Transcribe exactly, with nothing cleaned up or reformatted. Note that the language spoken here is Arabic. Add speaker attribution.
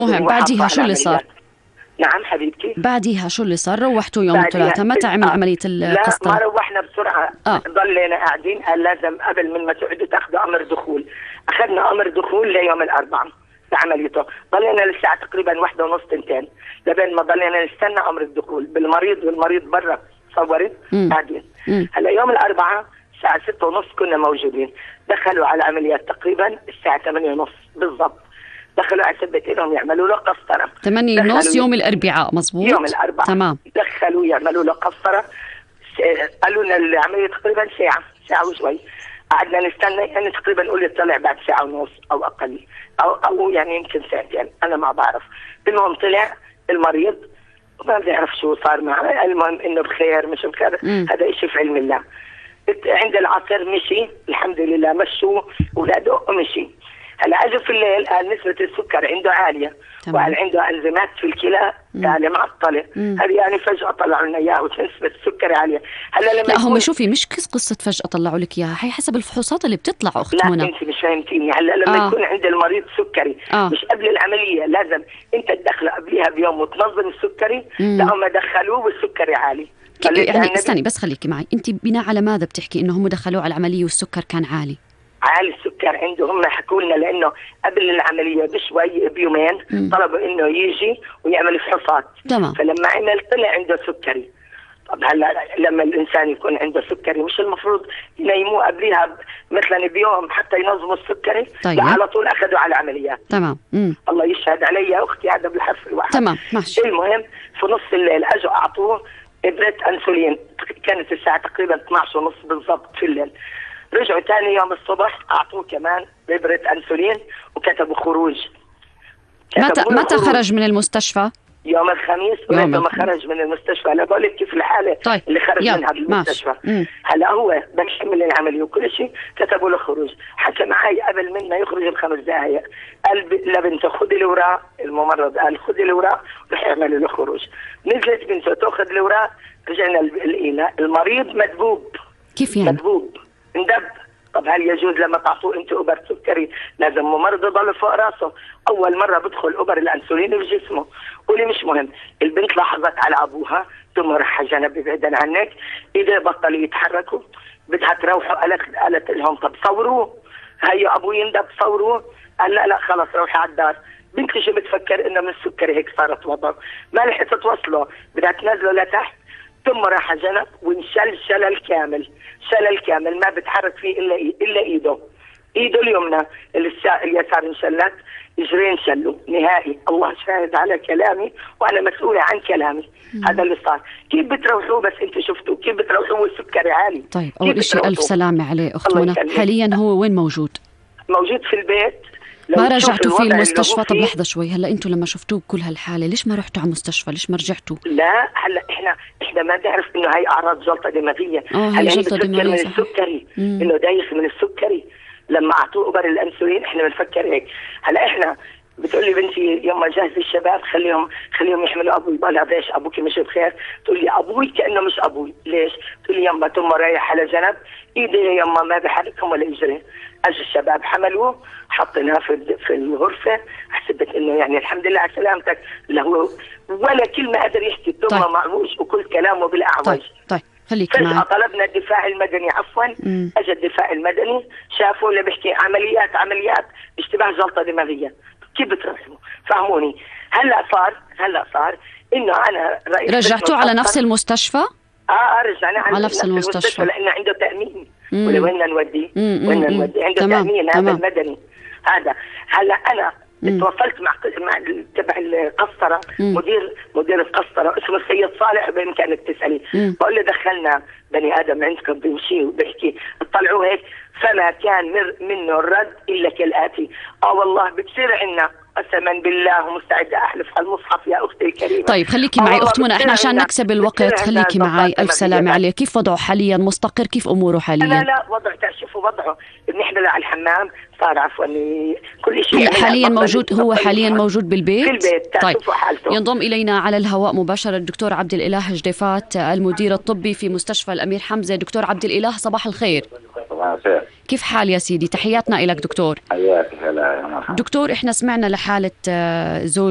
Speaker 1: مهم بعديها شو اللي صار؟
Speaker 2: نعم حبيبتي.
Speaker 1: بعديها شو اللي صار؟ روحتوا يوم الثلاثاء متى عمل آه. عملية القسطرة؟
Speaker 2: لا ما روحنا بسرعة. آه. ضلينا قاعدين، قال لازم قبل من ما تقعدوا تاخذوا أمر دخول. أخذنا أمر دخول ليوم الأربعاء بعمليته. ضلينا للساعة تقريبا واحدة ونص تنتين لبين ما ضلينا نستنى أمر الدخول بالمريض، والمريض برا صورت قاعدين. هلا يوم الأربعاء الساعة ستة ونص كنا موجودين. دخلوا على العمليات تقريبا الساعة ثمانية ونص بالضبط. دخلوا على سبت لهم يعملوا له قسطرة
Speaker 1: ثمانية ونص يوم الأربعاء. مظبوط
Speaker 2: يوم الأربعاء
Speaker 1: تمام.
Speaker 2: دخلوا يعملوا له قسطرة. قالوا لنا العملية تقريبا ساعة ساعة وشوي. قعدنا نستنى يعني تقريبا نقول طلع بعد ساعة ونص أو أقل أو أو يعني يمكن ساعتين أنا ما بعرف. المهم طلع المريض ما بنعرف شو صار معه. المهم إنه بخير مش بخير هذا إشي في علم الله. عند العصر مشي الحمد لله، مشوا ولاده ومشي. هلا اجوا في الليل قال نسبة السكر عنده عالية وقال عنده انزيمات في الكلى عالية معطلة. هذه يعني فجأة طلعوا لنا اياها ونسبة السكر عالية. هلا لما
Speaker 1: لا هم شوفي مش قصة فجأة طلعوا لك اياها، هي حسب الفحوصات اللي بتطلع اخت منى.
Speaker 2: لا انت مش فاهمتيني. هلا لما آه. يكون عند المريض سكري آه. مش قبل العملية لازم انت تدخله قبلها بيوم وتنظم السكري. لا هم دخلوه والسكري عالي.
Speaker 1: يعني استني بس خليكي معي، انت بناء على ماذا بتحكي انه هم دخلوه على العملية والسكر كان عالي؟
Speaker 2: عالي السكر عنده. هم حكوا لنا لانه قبل العمليه بشوي بيومين م. طلبوا انه يجي ويعمل فحوصات.
Speaker 1: تمام.
Speaker 2: فلما عمل طلع عنده سكري. طب هلا لما الانسان يكون عنده سكري مش المفروض ينيموه قبلها مثلا بيوم حتى ينظموا السكري؟
Speaker 1: طيب.
Speaker 2: لا على طول اخذوا على العمليات.
Speaker 1: تمام. م.
Speaker 2: الله يشهد علي يا اختي هذا بالحرف الواحد.
Speaker 1: تمام ماشي.
Speaker 2: المهم في نص الليل اجوا اعطوه ابره انسولين. كانت الساعه تقريبا اثنعش ونص بالضبط في الليل. رجعوا ثاني يوم الصبح اعطوه كمان ابره انسولين وكتبوا خروج.
Speaker 1: متى متى خرج من المستشفى؟
Speaker 2: يوم الخميس. ولما ما خرج من المستشفى انا بقول لك كيف الحاله
Speaker 1: طيب.
Speaker 2: اللي خرج منها بالمستشفى. هلا هو بكمل العمليه وكل شيء كتبوا له خروج. حكى معي قبل من ما يخرج بخمس دقائق قال لبنته خذي الاوراق. الممرض قال خذي الاوراق رح يعملوا له خروج. نزلت بنته تاخذ الاوراق. رجعنا لقينا المريض مدبوب.
Speaker 1: كيف يعني؟
Speaker 2: مدبوب اندب. طب هل يجوز لما تعطوه انت ابر سكري لازم ممرض يضل فوق راسه؟ اول مره بدخل ابر الانسولين في جسمه. قولي مش مهم. البنت لاحظت على ابوها ثم راح جنب بعيدا عنك اذا بطلوا يتحركوا بدها تروحوا. قالت قالت لهم طب صوروه هيا ابوي يندب صوروه. قال لا لا خلص روحي على الدار. بنتي شو بتفكر انه من السكري هيك صارت وضع. ما لحقت توصله بدها تنزله لتحت ثم راح جنب وانشل شلل كامل. شلل كامل ما بتحرك فيه الا الا ايده. ايده اليمنى اليسار انشلت. اجرين شلوا نهائي. الله شاهد على كلامي وانا مسؤوله عن كلامي. مم. هذا اللي صار. كيف بتروحوه بس انت شفتوا كيف بتروحوه والسكري عالي؟
Speaker 1: طيب اول شيء الف سلامه عليه اخت منى. حاليا هو وين موجود؟
Speaker 2: موجود في البيت.
Speaker 1: ما رجعتوا فيه المستشفى؟ طب لحظه شوي، هلا انتوا لما شفتوه بكل هالحاله ليش ما رحتوا على المستشفى؟ ليش ما رجعتوا؟
Speaker 2: لا هلا احنا احنا ما بنعرف انه هي اعراض جلطه دماغيه.
Speaker 1: هلا جلطه دماغيه
Speaker 2: من السكري. انه دايخ من السكري. لما اعطوه ابر الانسولين احنا بنفكر هيك. هلا احنا بتقول لي بنتي يوم ما جهز الشباب خليهم خليهم يحملوا ابوي. بقول لها ليش ابوك مش بخير؟ تقول لي ابوي كانه مش ابوي. ليش؟ تقول لي يما ثم رايح على جنب ايدي يما ما بحركهم ولا اجري. اجى الشباب حملوه حطيناه في في الغرفه. حسبت انه يعني الحمد لله على سلامتك. لا هو ولا كلمه قادر يحكي ثم طيب. معوج وكل كلامه بالاعوج.
Speaker 1: طيب طيب خليك معي.
Speaker 2: طلبنا الدفاع المدني عفوا. اجى الدفاع المدني شافوا اللي بيحكي عمليات عمليات اشتباه جلطه دماغيه. كيف بترسموا؟ فهموني. هلا صار هلا صار انه انا رئيس
Speaker 1: رجعتوه على نفس المستشفى؟
Speaker 2: اه رجعنا على,
Speaker 1: على نفس المستشفى, المستشفى
Speaker 2: لانه عنده تامين. ولا وين نوديه؟ وين نوديه؟ عنده تمام. تامين هذا تمام. المدني هذا. هلا انا تواصلت مع مع تبع القسطره مدير مدير القسطره اسمه السيد صالح بامكانك تسالي. بقول له دخلنا بني ادم عندكم بيمشي وبيحكي اطلعوه هيك. فما كان منه الرد الا كالاتي. اه والله بتصير عنا قسما بالله ومستعده احلف على المصحف يا اختي الكريمه.
Speaker 1: طيب خليكي معي اخت منى احنا عشان نكسب الوقت. خليكي معي الف سلامه عليه. كيف وضعه حاليا؟ مستقر؟ كيف اموره حاليا؟
Speaker 2: لا لا وضعه شوفوا وضعه. بنحن على الحمام صار عفوا كل شيء
Speaker 1: حاليا موجود. هو حاليا موجود بالبيت
Speaker 2: في البيت.
Speaker 1: طيب ينضم الينا على الهواء مباشره الدكتور عبد الاله جديفات المدير الطبي في مستشفى الامير حمزه. دكتور عبد الاله صباح الخير.
Speaker 3: صباح الخير.
Speaker 1: كيف حال يا سيدي؟ تحياتنا لك دكتور.
Speaker 3: حياك هلا يا مرحبا.
Speaker 1: دكتور احنا سمعنا لحاله زوج